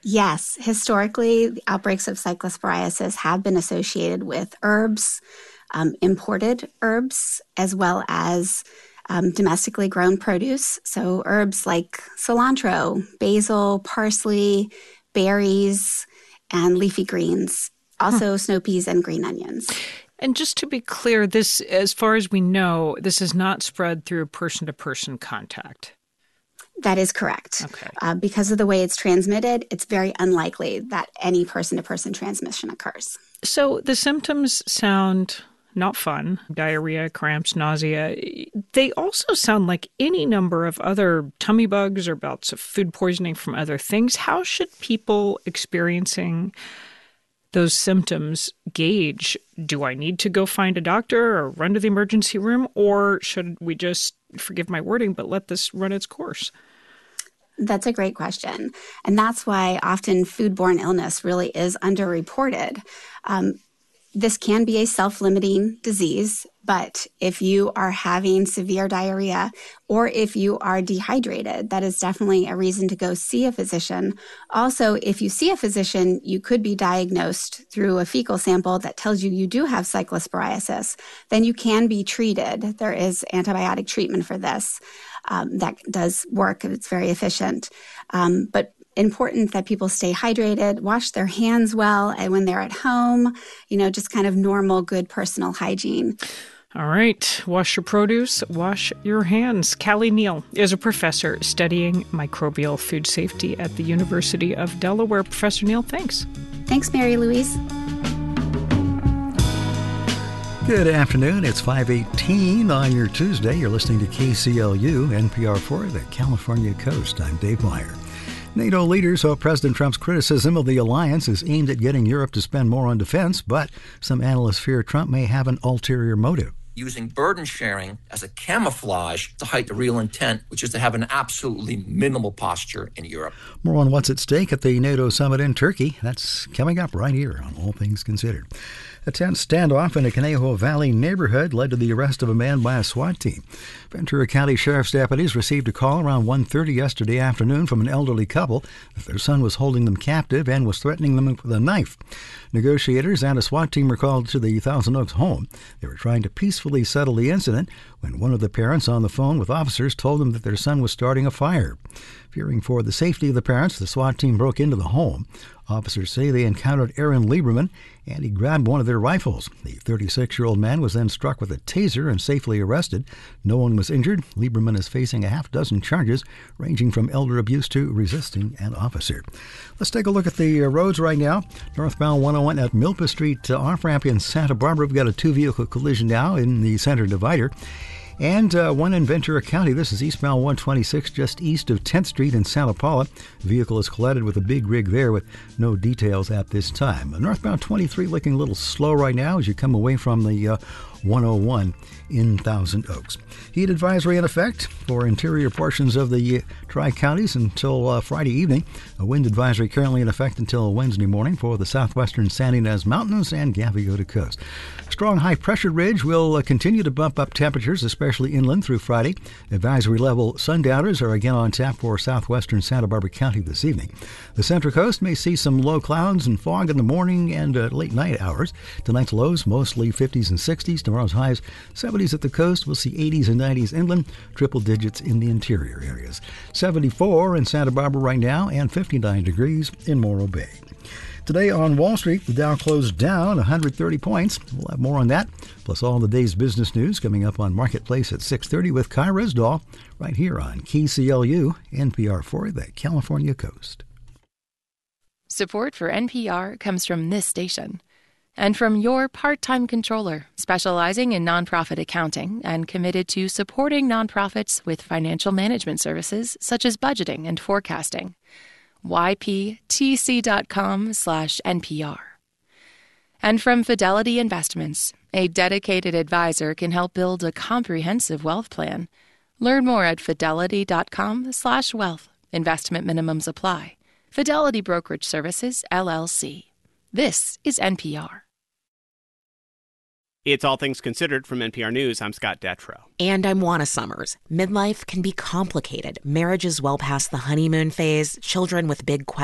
Yes, historically, the outbreaks of cyclosporiasis have been associated with herbs, imported herbs, as well as domestically grown produce. So herbs like cilantro, basil, parsley, berries, and leafy greens. Also snow peas and green onions. And just to be clear, this, as far as we know, this is not spread through person-to-person contact. That is correct. Okay. Because of the way it's transmitted, it's very unlikely that any person-to-person transmission occurs. So the symptoms sound not fun: diarrhea, cramps, nausea. They also sound like any number of other tummy bugs or bouts of food poisoning from other things. How should people experiencing those symptoms gauge, do I need to go find a doctor or run to the emergency room, or should we just, forgive my wording, but let this run its course? That's a great question. And that's why often foodborne illness really is underreported. This can be a self-limiting disease, but if you are having severe diarrhea or if you are dehydrated, that is definitely a reason to go see a physician. Also, if you see a physician, you could be diagnosed through a fecal sample that tells you you do have cyclosporiasis. Then you can be treated. There is antibiotic treatment for this that does work. It's very efficient. But important that people stay hydrated, wash their hands well, and when they're at home, just kind of normal, good personal hygiene. All right. Wash your produce, wash your hands. Callie Neal is a professor studying microbial food safety at the University of Delaware. Professor Neal, thanks. Thanks, Mary Louise. Good afternoon. It's 5:18 on your Tuesday. You're listening to KCLU, NPR for the California Coast. I'm Dave Meyer. NATO leaders hope President Trump's criticism of the alliance is aimed at getting Europe to spend more on defense, but some analysts fear Trump may have an ulterior motive. Using burden sharing as a camouflage to hide the real intent, which is to have an absolutely minimal posture in Europe. More on what's at stake at the NATO summit in Turkey. That's coming up right here on All Things Considered. A tense standoff in a Conejo Valley neighborhood led to the arrest of a man by a SWAT team. Ventura County Sheriff's deputies received a call around 1:30 yesterday afternoon from an elderly couple that their son was holding them captive and was threatening them with a knife. Negotiators and a SWAT team were called to the Thousand Oaks home. They were trying to peacefully settle the incident when one of the parents on the phone with officers told them that their son was starting a fire. Fearing for the safety of the parents, the SWAT team broke into the home. Officers say they encountered Aaron Lieberman, and he grabbed one of their rifles. The 36-year-old man was then struck with a taser and safely arrested. No one was injured. Lieberman is facing a half-dozen charges, ranging from elder abuse to resisting an officer. Let's take a look at the roads right now. Northbound 101 at Milpa Street off-ramp in Santa Barbara. We've got a two-vehicle collision now in the center divider. And one in Ventura County. This is eastbound 126, just east of 10th Street in Santa Paula. The vehicle is collided with a big rig there with no details at this time. Northbound 23 looking a little slow right now as you come away from the 101 in Thousand Oaks. Heat advisory in effect for interior portions of the Tri-Counties until Friday evening. A wind advisory currently in effect until Wednesday morning for the southwestern San Ynez Mountains and Gaviota Coast. Strong high-pressure ridge will continue to bump up temperatures, especially inland through Friday. Advisory level sundowners are again on tap for southwestern Santa Barbara County this evening. The Central Coast may see some low clouds and fog in the morning and late night hours. Tonight's lows mostly 50s and 60s. Tomorrow's highs 70s at the coast. We'll see 80s and 90s inland, triple digits in the interior areas. 74 in Santa Barbara right now and 59 degrees in Morro Bay. Today on Wall Street, the Dow closed down 130 points. We'll have more on that, plus all the day's business news coming up on Marketplace at 6:30 with Kai Risdahl right here on KCLU, NPR for the California Coast. Support for NPR comes from this station and from your part-time controller, specializing in nonprofit accounting and committed to supporting nonprofits with financial management services such as budgeting and forecasting. yptc.com/NPR. And from Fidelity Investments, a dedicated advisor can help build a comprehensive wealth plan. Learn more at fidelity.com/wealth. Investment minimums apply. Fidelity Brokerage Services, LLC. This is NPR. It's All Things Considered from NPR News. I'm Scott Detrow. And I'm Juana Summers. Midlife can be complicated. Marriage is well past the honeymoon phase. Children with big questions.